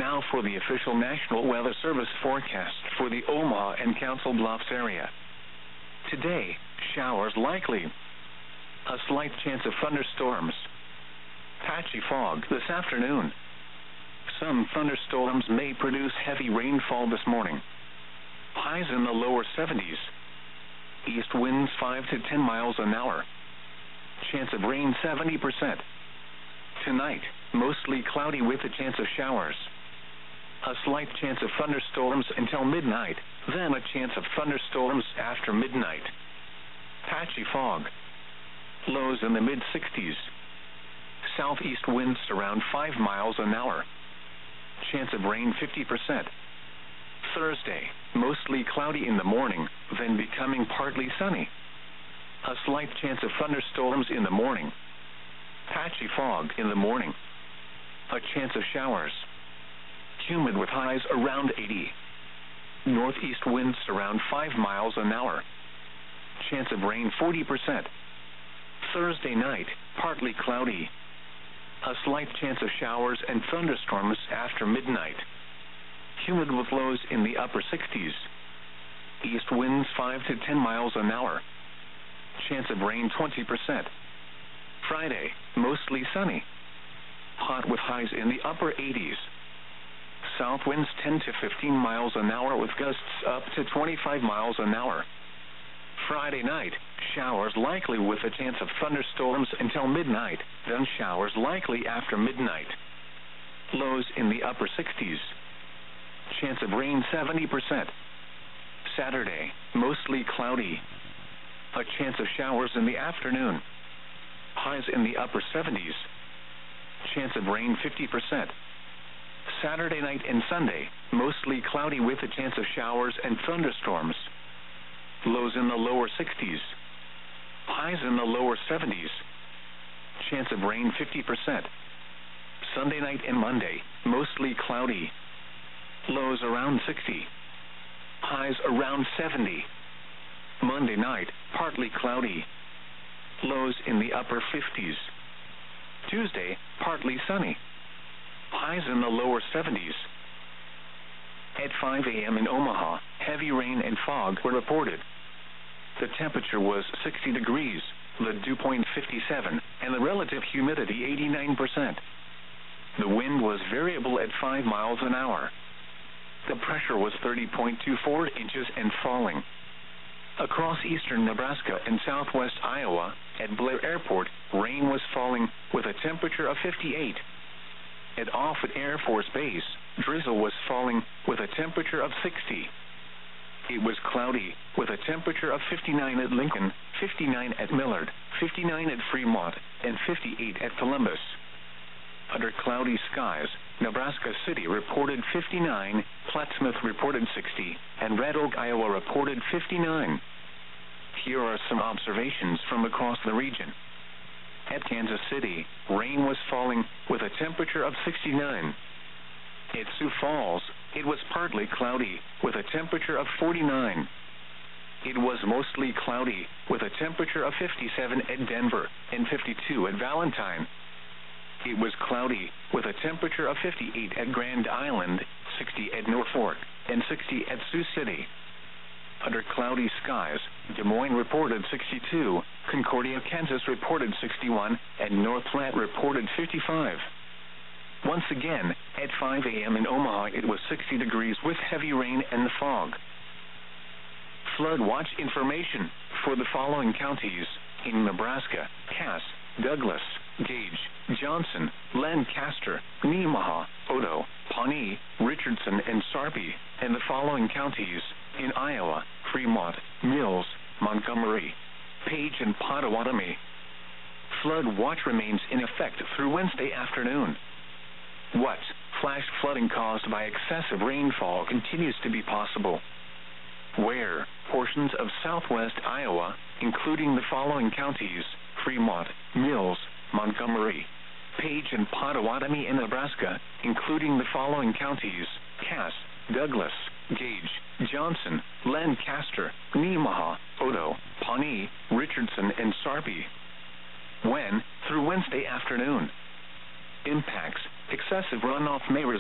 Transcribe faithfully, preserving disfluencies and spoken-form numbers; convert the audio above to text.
Now for the official National Weather Service forecast for the Omaha and Council Bluffs area. Today, showers likely. A slight chance of thunderstorms. Patchy fog this afternoon. Some thunderstorms may produce heavy rainfall this morning. Highs in the lower seventies. East winds five to ten miles an hour. Chance of rain seventy percent. Tonight, mostly cloudy with a chance of showers. A slight chance of thunderstorms until midnight, then a chance of thunderstorms after midnight. Patchy fog. Lows in the mid-sixties. Southeast winds around five miles an hour. Chance of rain fifty percent. Thursday, mostly cloudy in the morning, then becoming partly sunny. A slight chance of thunderstorms in the morning. Patchy fog in the morning. A chance of showers. Humid with highs around eighty. Northeast winds around five miles an hour. Chance of rain forty percent. Thursday night, partly cloudy. A slight chance of showers and thunderstorms after midnight. Humid with lows in the upper sixties. East winds five to ten miles an hour. Chance of rain twenty percent. Friday, mostly sunny. Hot with highs in the upper eighties. South winds ten to fifteen miles an hour with gusts up to twenty-five miles an hour. Friday night, showers likely with a chance of thunderstorms until midnight, then showers likely after midnight. Lows in the upper sixties. Chance of rain seventy percent. Saturday, mostly cloudy. A chance of showers in the afternoon. Highs in the upper seventies. Chance of rain fifty percent. Saturday night and Sunday, mostly cloudy with a chance of showers and thunderstorms. Lows in the lower sixties. Highs in the lower seventies. Chance of rain fifty percent. Sunday night and Monday, mostly cloudy. Lows around sixty. Highs around seventy. Monday night, partly cloudy. Lows in the upper fifties. Tuesday, partly sunny. Highs in the lower seventies. At five a m in Omaha, heavy rain and fog were reported. The temperature was sixty degrees, the dew point fifty-seven, and the relative humidity eighty-nine percent. The wind was variable at five miles an hour. The pressure was thirty point two four inches and falling. Across eastern Nebraska and southwest Iowa, at Blair Airport, rain was falling with a temperature of fifty-eight. At Offutt Air Force Base, drizzle was falling with a temperature of sixty. It was cloudy with a temperature of fifty-nine at Lincoln, fifty-nine at Millard, fifty-nine at Fremont, and fifty-eight at Columbus. Under cloudy skies, Nebraska City reported fifty-nine, Plattsmouth reported sixty, and Red Oak, Iowa reported fifty-nine. Here are some observations from across the region. At Kansas City, rain was falling with a temperature of sixty-nine. At Sioux Falls, it was partly cloudy with a temperature of forty-nine. It was mostly cloudy with a temperature of fifty-seven at Denver and fifty-two at Valentine. It was cloudy with a temperature of fifty-eight at Grand Island, sixty at Norfolk, and sixty at Sioux City. Under cloudy skies, Des Moines reported sixty-two, Concordia, Kansas reported sixty-one, and North Platte reported fifty-five. Once again, at five a m in Omaha it was sixty degrees with heavy rain and fog. Flood watch information for the following counties in Nebraska: Cass, Douglas, Gage, Johnson, Lancaster, Nemaha, Odo, Pawnee, Richardson, and Sarpy, and the following counties in Iowa: Fremont, Mills, Montgomery, Page, and Pottawatomie. Flood watch remains in effect through Wednesday afternoon. What? Flash flooding caused by excessive rainfall continues to be possible. Where? Portions of southwest Iowa, including the following counties: Fremont, Mills, Montgomery, Page, and Pottawatomie in Nebraska, including the following counties: Cass, Douglas, Gage, Johnson, Lancaster, Nemaha, Odo, Pawnee, Richardson, and Sarpy. When? Through Wednesday afternoon. Impacts: excessive runoff may result